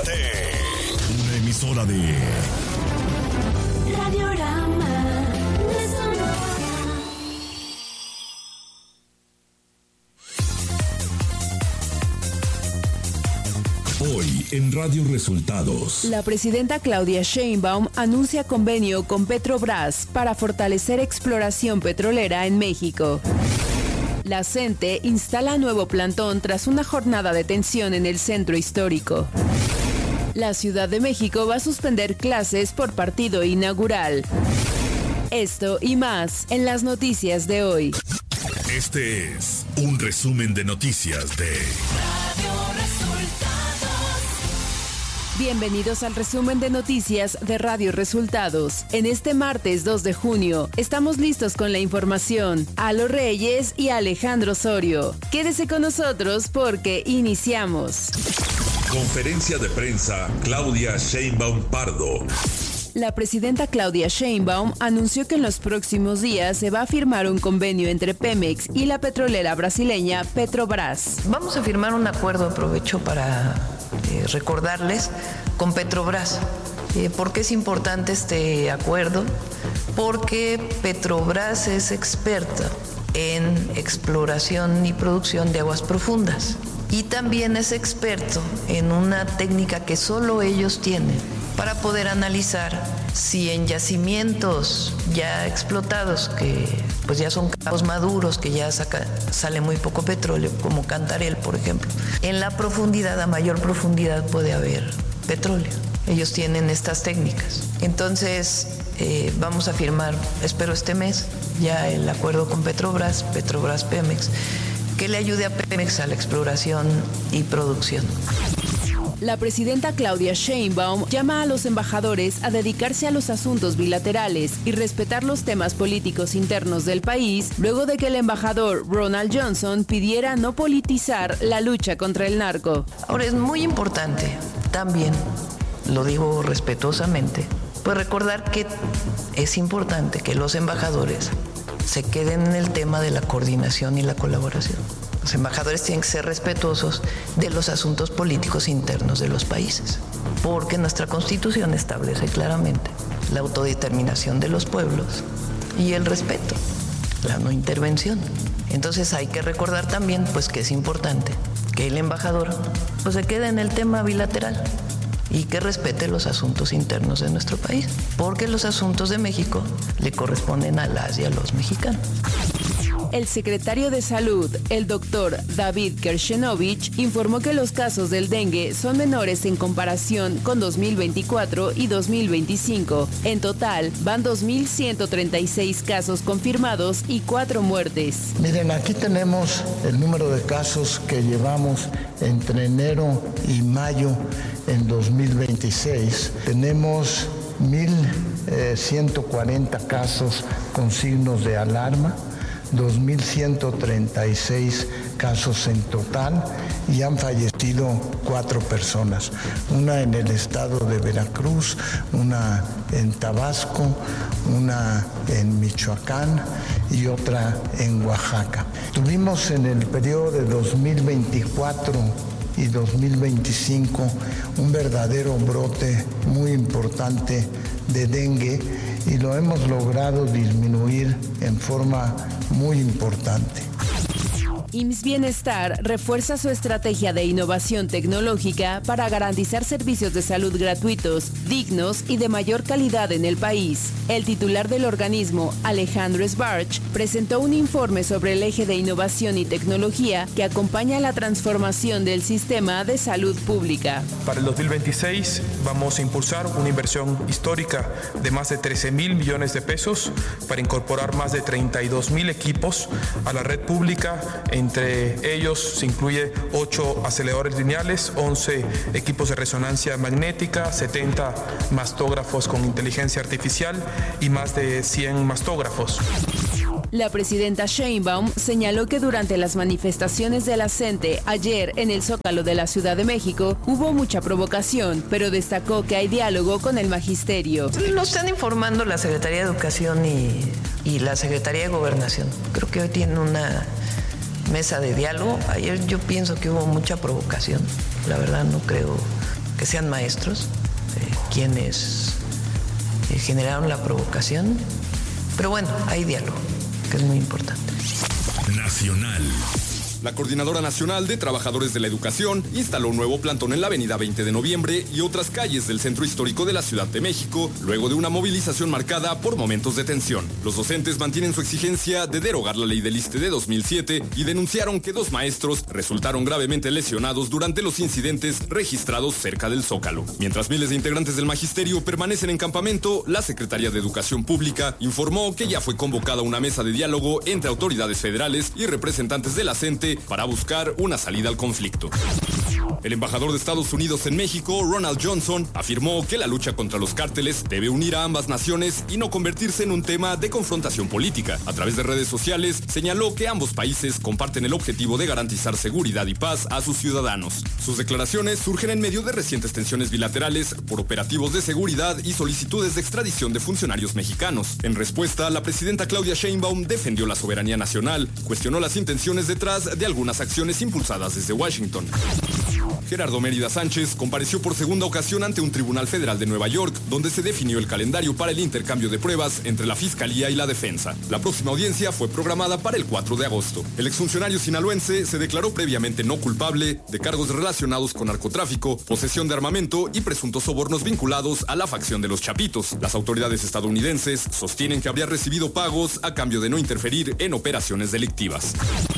Conéctate. Una emisora de Radiorama de Sonora. Hoy en Radio Resultados. La presidenta Claudia Sheinbaum anuncia convenio con Petrobras para fortalecer exploración petrolera en México. La CENTE instala nuevo plantón tras una jornada de tensión en el centro histórico. La Ciudad de México va a suspender clases por partido inaugural. Esto y más en las noticias de hoy. Este es un resumen de noticias de Radio Resultados. Bienvenidos al resumen de noticias de Radio Resultados. En este martes 2 de junio, estamos listos con la información. Alo Reyes y Alejandro Osorio. Quédese con nosotros porque iniciamos. Conferencia de prensa Claudia Sheinbaum Pardo. La presidenta Claudia Sheinbaum anunció que en los próximos días se va a firmar un convenio entre Pemex y la petrolera brasileña Petrobras. Vamos a firmar un acuerdo, aprovecho para recordarles, con Petrobras. ¿Por qué es importante este acuerdo? Porque Petrobras es experta en exploración y producción de aguas profundas y también es experto en una técnica que solo ellos tienen para poder analizar si en yacimientos ya explotados, que pues ya son campos maduros, que ya sale muy poco petróleo, como Cantarell, por ejemplo, en la profundidad, a mayor profundidad puede haber petróleo. Ellos tienen estas técnicas. Entonces, vamos a firmar, espero este mes, ya el acuerdo con Petrobras, Petrobras-Pemex, que le ayude a Pemex a la exploración y producción. La presidenta Claudia Sheinbaum llama a los embajadores a dedicarse a los asuntos bilaterales y respetar los temas políticos internos del país, luego de que el embajador Ronald Johnson pidiera no politizar la lucha contra el narco. Ahora, es muy importante también, lo digo respetuosamente, pues recordar que es importante que los embajadores se queden en el tema de la coordinación y la colaboración. Los embajadores tienen que ser respetuosos de los asuntos políticos internos de los países, porque nuestra Constitución establece claramente la autodeterminación de los pueblos y el respeto, la no intervención. Entonces hay que recordar también pues que es importante que el embajador pues se quede en el tema bilateral y que respete los asuntos internos de nuestro país, porque los asuntos de México le corresponden a las y a los mexicanos. El secretario de Salud, el doctor David Kershenovich, informó que los casos del dengue son menores en comparación con 2024 y 2025. En total, van 2.136 casos confirmados y 4 muertes. Miren, aquí tenemos el número de casos que llevamos entre enero y mayo en 2026. Tenemos 1.140 casos con signos de alarma, 2.136 casos en total y han fallecido 4 personas, una en el estado de Veracruz, una en Tabasco, una en Michoacán y otra en Oaxaca. Tuvimos en el periodo de 2024 y 2025 un verdadero brote muy importante de dengue y lo hemos logrado disminuir en forma muy importante. IMSS Bienestar refuerza su estrategia de innovación tecnológica para garantizar servicios de salud gratuitos, dignos y de mayor calidad en el país. El titular del organismo, Alejandro Sbarch, presentó un informe sobre el eje de innovación y tecnología que acompaña la transformación del sistema de salud pública. Para el 2026 vamos a impulsar una inversión histórica de más de 13.000 millones de pesos para incorporar más de 32.000 equipos a la red pública. Entre ellos se incluye 8 aceleradores lineales, 11 equipos de resonancia magnética, 70 mastógrafos con inteligencia artificial y más de 100 mastógrafos. La presidenta Sheinbaum señaló que durante las manifestaciones de la CENTE ayer en el Zócalo de la Ciudad de México hubo mucha provocación, pero destacó que hay diálogo con el magisterio. Nos están informando la Secretaría de Educación y la Secretaría de Gobernación. Creo que hoy tienen una mesa de diálogo. Ayer yo pienso que hubo mucha provocación. La verdad no creo que sean maestros quienes generaron la provocación. Pero bueno, hay diálogo, que es muy importante. Nacional. La Coordinadora Nacional de Trabajadores de la Educación instaló un nuevo plantón en la avenida 20 de noviembre y otras calles del centro histórico de la Ciudad de México, luego de una movilización marcada por momentos de tensión. Los docentes mantienen su exigencia de derogar la ley del ISSSTE de 2007 y denunciaron que 2 maestros resultaron gravemente lesionados durante los incidentes registrados cerca del Zócalo. Mientras miles de integrantes del magisterio permanecen en campamento, la Secretaría de Educación Pública informó que ya fue convocada una mesa de diálogo entre autoridades federales y representantes de la CENTE para buscar una salida al conflicto. El embajador de Estados Unidos en México, Ronald Johnson, afirmó que la lucha contra los cárteles debe unir a ambas naciones y no convertirse en un tema de confrontación política. A través de redes sociales, señaló que ambos países comparten el objetivo de garantizar seguridad y paz a sus ciudadanos. Sus declaraciones surgen en medio de recientes tensiones bilaterales por operativos de seguridad y solicitudes de extradición de funcionarios mexicanos. En respuesta, la presidenta Claudia Sheinbaum defendió la soberanía nacional, cuestionó las intenciones detrás de algunas acciones impulsadas desde Washington. Gerardo Mérida Sánchez compareció por segunda ocasión ante un tribunal federal de Nueva York, donde se definió el calendario para el intercambio de pruebas entre la Fiscalía y la Defensa. La próxima audiencia fue programada para el 4 de agosto. El exfuncionario sinaloense se declaró previamente no culpable de cargos relacionados con narcotráfico, posesión de armamento y presuntos sobornos vinculados a la facción de los Chapitos. Las autoridades estadounidenses sostienen que habría recibido pagos a cambio de no interferir en operaciones delictivas.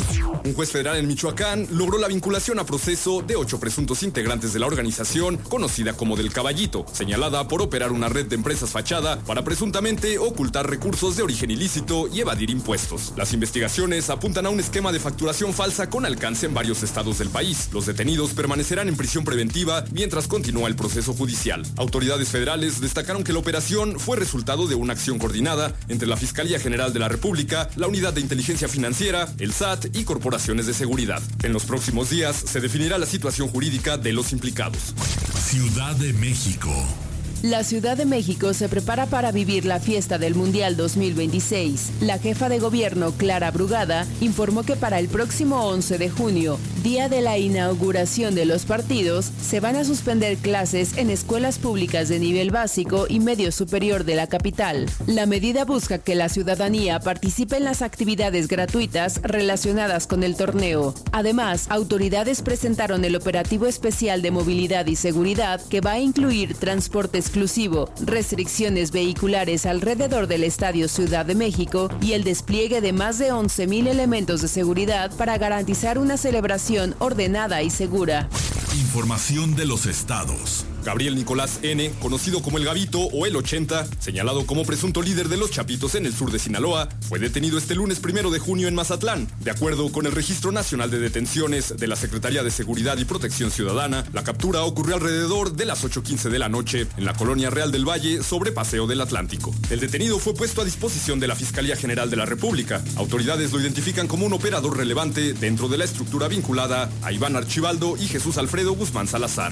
Un juez federal en Michoacán logró la vinculación a proceso de 8 presuntos integrantes de la organización conocida como Del Caballito, señalada por operar una red de empresas fachada para presuntamente ocultar recursos de origen ilícito y evadir impuestos. Las investigaciones apuntan a un esquema de facturación falsa con alcance en varios estados del país. Los detenidos permanecerán en prisión preventiva mientras continúa el proceso judicial. Autoridades federales destacaron que la operación fue resultado de una acción coordinada entre la Fiscalía General de la República, la Unidad de Inteligencia Financiera, el SAT y corporaciones de seguridad. En los próximos días se definirá la situación jurídica de los implicados. Ciudad de México. La Ciudad de México se prepara para vivir la fiesta del Mundial 2026. La jefa de gobierno, Clara Brugada, informó que para el próximo 11 de junio, día de la inauguración de los partidos, se van a suspender clases en escuelas públicas de nivel básico y medio superior de la capital. La medida busca que la ciudadanía participe en las actividades gratuitas relacionadas con el torneo. Además, autoridades presentaron el operativo especial de movilidad y seguridad que va a incluir transporte exclusivo, restricciones vehiculares alrededor del Estadio Ciudad de México y el despliegue de más de 11,000 elementos de seguridad para garantizar una celebración ordenada y segura. Información de los estados. Gabriel Nicolás N., conocido como el Gabito o el 80, señalado como presunto líder de los Chapitos en el sur de Sinaloa, fue detenido este lunes 1 de junio en Mazatlán. De acuerdo con el Registro Nacional de Detenciones de la Secretaría de Seguridad y Protección Ciudadana, la captura ocurrió alrededor de las 8:15 de la noche en la colonia Real del Valle sobre Paseo del Atlántico. El detenido fue puesto a disposición de la Fiscalía General de la República. Autoridades lo identifican como un operador relevante dentro de la estructura vinculada a Iván Archibaldo y Jesús Alfredo Guzmán Salazar.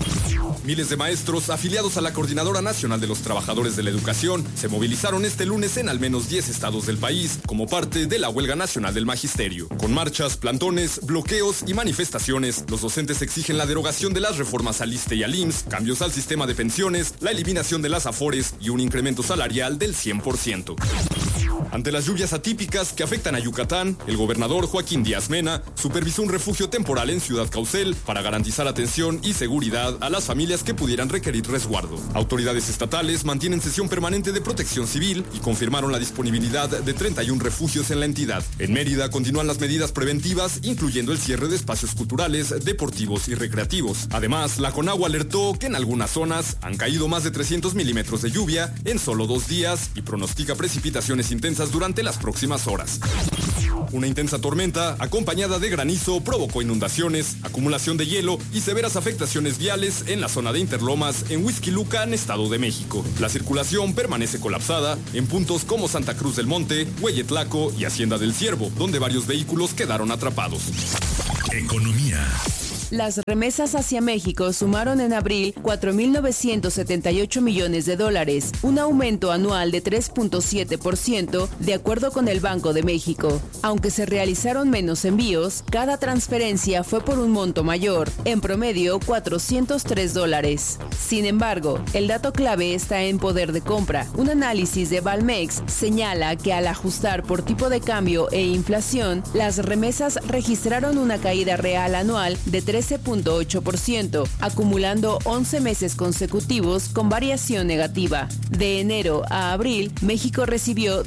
Miles de maestros afiliados a la Coordinadora Nacional de los Trabajadores de la Educación se movilizaron este lunes en al menos 10 estados del país como parte de la Huelga Nacional del Magisterio. Con marchas, plantones, bloqueos y manifestaciones, los docentes exigen la derogación de las reformas al ISSSTE y al IMSS, cambios al sistema de pensiones, la eliminación de las afores y un incremento salarial del 100%. Ante las lluvias atípicas que afectan a Yucatán, el gobernador Joaquín Díaz Mena supervisó un refugio temporal en Ciudad Caucel para garantizar atención y seguridad a las familias que pudieran requerir resguardo. Autoridades estatales mantienen sesión permanente de protección civil y confirmaron la disponibilidad de 31 refugios en la entidad. En Mérida continúan las medidas preventivas, incluyendo el cierre de espacios culturales, deportivos y recreativos. Además, la Conagua alertó que en algunas zonas han caído más de 300 milímetros de lluvia en solo 2 días y pronostica precipitaciones intensas durante las próximas horas. Una intensa tormenta, acompañada de granizo, provocó inundaciones, acumulación de hielo y severas afectaciones viales en la zona de Interlomas, en Huixquilucan, Estado de México. La circulación permanece colapsada en puntos como Santa Cruz del Monte, Hueyetlaco y Hacienda del Ciervo, donde varios vehículos quedaron atrapados. Economía. Las remesas hacia México sumaron en abril 4.978 millones de dólares, un aumento anual de 3.7%, de acuerdo con el Banco de México. Aunque se realizaron menos envíos, cada transferencia fue por un monto mayor, en promedio $403. Sin embargo, el dato clave está en poder de compra. Un análisis de Valmex señala que al ajustar por tipo de cambio e inflación, las remesas registraron una caída real anual de 13.8%, acumulando 11 meses consecutivos con variación negativa. De enero a abril, México recibió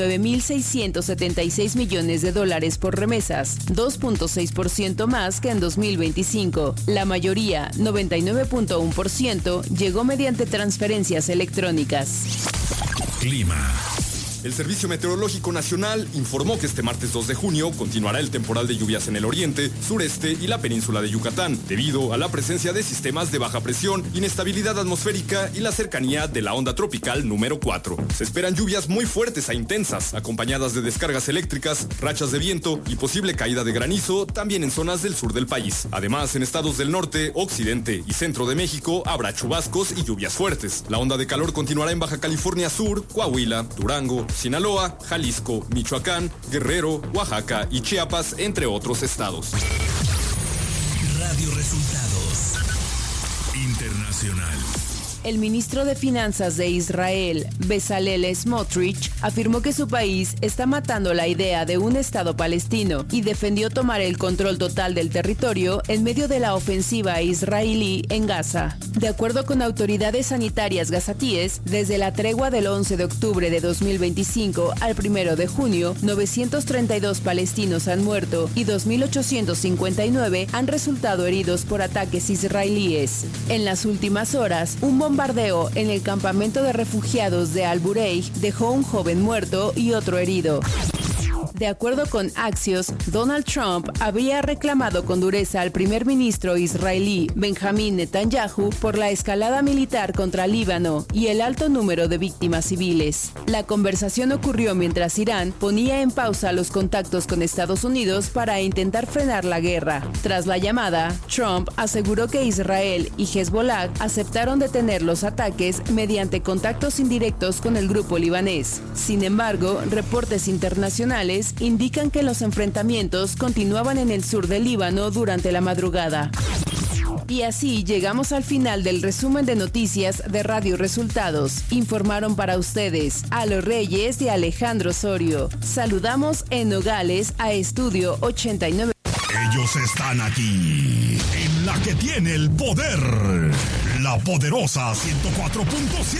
19.676 millones de dólares por remesas, 2.6% más que en 2025. La mayoría, 99.1%, llegó mediante transferencias electrónicas. Clima. El Servicio Meteorológico Nacional informó que este martes 2 de junio continuará el temporal de lluvias en el oriente, sureste y la península de Yucatán, debido a la presencia de sistemas de baja presión, inestabilidad atmosférica y la cercanía de la onda tropical número 4. Se esperan lluvias muy fuertes e intensas, acompañadas de descargas eléctricas, rachas de viento y posible caída de granizo también en zonas del sur del país. Además, en estados del norte, occidente y centro de México habrá chubascos y lluvias fuertes. La onda de calor continuará en Baja California Sur, Coahuila, Durango, Sinaloa, Jalisco, Michoacán, Guerrero, Oaxaca y Chiapas, entre otros estados. Radio Resultados Internacional. El ministro de Finanzas de Israel, Bezalel Smotrich, afirmó que su país está matando la idea de un Estado palestino y defendió tomar el control total del territorio en medio de la ofensiva israelí en Gaza. De acuerdo con autoridades sanitarias gazatíes, desde la tregua del 11 de octubre de 2025 al 1 de junio, 932 palestinos han muerto y 2.859 han resultado heridos por ataques israelíes. En las últimas horas, un bombardeo en el campamento de refugiados de Al-Bureij dejó un joven muerto y otro herido. De acuerdo con Axios, Donald Trump había reclamado con dureza al primer ministro israelí Benjamín Netanyahu por la escalada militar contra Líbano y el alto número de víctimas civiles. La conversación ocurrió mientras Irán ponía en pausa los contactos con Estados Unidos para intentar frenar la guerra. Tras la llamada, Trump aseguró que Israel y Hezbollah aceptaron detener los ataques mediante contactos indirectos con el grupo libanés. Sin embargo, reportes internacionales indican que los enfrentamientos continuaban en el sur del Líbano durante la madrugada. Y así llegamos al final del resumen de noticias de Radio Resultados. Informaron para ustedes Alo Reyes y Alejandro Osorio. Saludamos en Nogales a Estudio 89. Ellos están aquí, en la que tiene el poder, la poderosa 104.7.